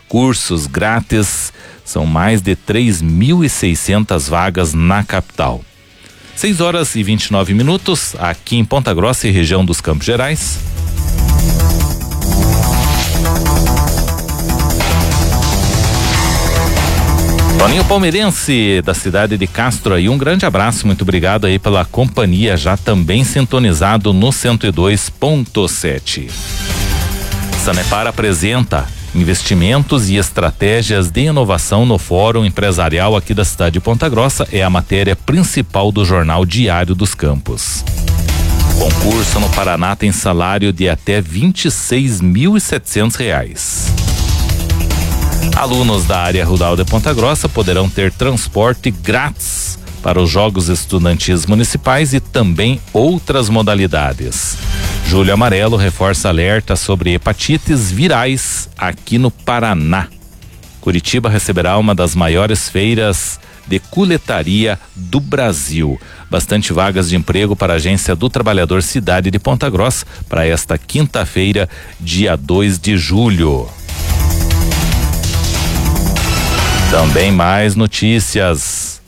cursos grátis. São mais de 3.600 vagas na capital. 6h29 aqui em Ponta Grossa e região dos Campos Gerais. Toninho Palmeirense, da cidade de Castro, aí um grande abraço, muito obrigado aí pela companhia, já também sintonizado no 102.7. Sanepar apresenta investimentos e estratégias de inovação no Fórum Empresarial aqui da cidade de Ponta Grossa, é a matéria principal do Jornal Diário dos Campos. Concurso no Paraná tem salário de até R$26.700. Alunos da área rural de Ponta Grossa poderão ter transporte grátis para os Jogos Estudantis Municipais e também outras modalidades. Julho Amarelo reforça alerta sobre hepatites virais aqui no Paraná. Curitiba receberá uma das maiores feiras de coletaria do Brasil. Bastante vagas de emprego para a Agência do Trabalhador Cidade de Ponta Grossa para esta quinta-feira, dia 2 de julho. Também mais notícias.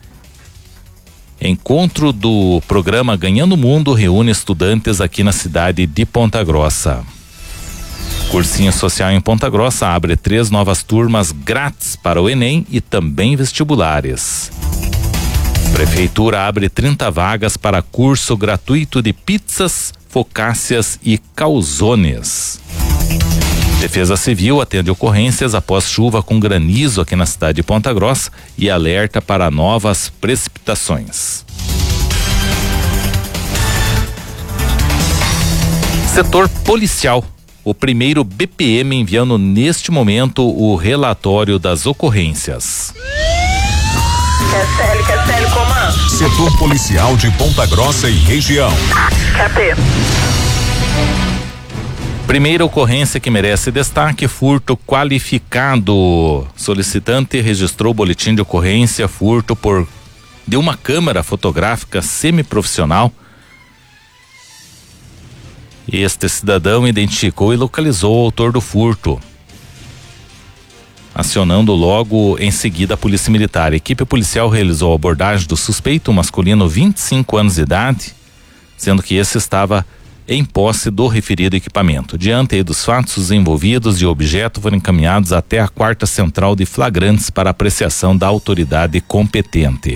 Encontro do programa Ganhando o Mundo reúne estudantes aqui na cidade de Ponta Grossa. Cursinho Social em Ponta Grossa abre 3 novas turmas grátis para o Enem e também vestibulares. Prefeitura abre 30 vagas para curso gratuito de pizzas, focácias e calzones. Defesa Civil atende ocorrências após chuva com granizo aqui na cidade de Ponta Grossa e alerta para novas precipitações. Setor policial. O primeiro BPM enviando neste momento o relatório das ocorrências. Quer comando. Setor policial de Ponta Grossa e região. Cadê? Primeira ocorrência que merece destaque: furto qualificado. Solicitante registrou boletim de ocorrência furto de uma câmera fotográfica semiprofissional. Este cidadão identificou e localizou o autor do furto, acionando logo em seguida a Polícia Militar. A equipe policial realizou a abordagem do suspeito, um masculino 25 anos de idade, sendo que esse estava em posse do referido equipamento. Diante dos fatos, os envolvidos e o objeto foram encaminhados até a 4ª Central de Flagrantes para apreciação da autoridade competente.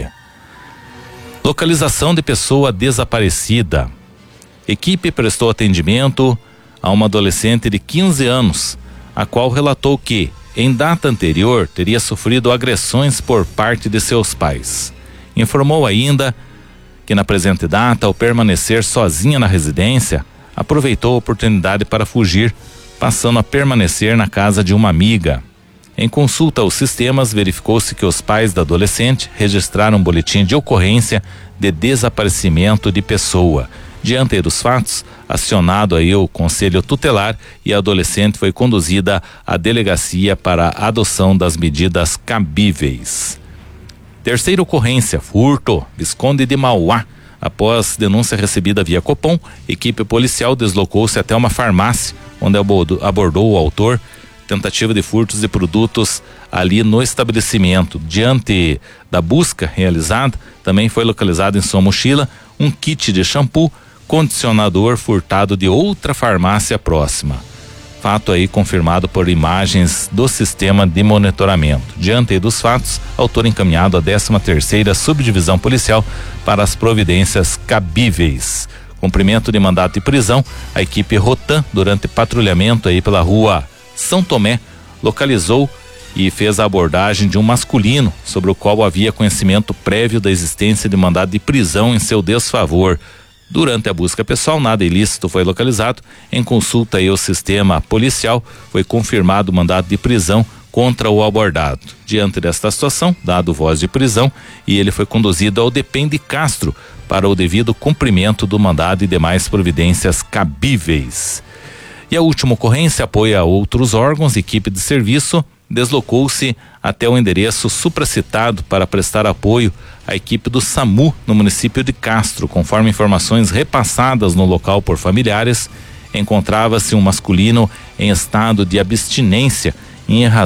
Localização de pessoa desaparecida. Equipe prestou atendimento a uma adolescente de 15 anos, a qual relatou que, em data anterior, teria sofrido agressões por parte de seus pais. Informou ainda que na presente data, ao permanecer sozinha na residência, aproveitou a oportunidade para fugir, passando a permanecer na casa de uma amiga. Em consulta aos sistemas, verificou-se que os pais da adolescente registraram um boletim de ocorrência de desaparecimento de pessoa. Diante dos fatos, acionado aí o Conselho Tutelar e a adolescente foi conduzida à delegacia para a adoção das medidas cabíveis. Terceira ocorrência, furto, Visconde de Mauá. Após denúncia recebida via Copom, equipe policial deslocou-se até uma farmácia, onde abordou o autor, tentativa de furtos de produtos ali no estabelecimento. Diante da busca realizada, também foi localizado em sua mochila um kit de shampoo, condicionador furtado de outra farmácia próxima. Fato aí confirmado por imagens do sistema de monitoramento. Diante dos fatos, autor encaminhado à 13ª Subdivisão Policial para as providências cabíveis. Cumprimento de mandato de prisão, a equipe Rotan, durante patrulhamento aí pela rua São Tomé, localizou e fez a abordagem de um masculino sobre o qual havia conhecimento prévio da existência de mandado de prisão em seu desfavor. Durante a busca pessoal, nada ilícito foi localizado. Em consulta aí ao sistema policial, foi confirmado o mandado de prisão contra o abordado. Diante desta situação, dado voz de prisão, e ele foi conduzido ao DEPEN de Castro para o devido cumprimento do mandado e demais providências cabíveis. E a última ocorrência apoia outros órgãos. Equipe de serviço deslocou-se até o endereço supracitado para prestar apoio à equipe do SAMU no município de Castro. Conforme informações repassadas no local por familiares, encontrava-se um masculino em estado de abstinência em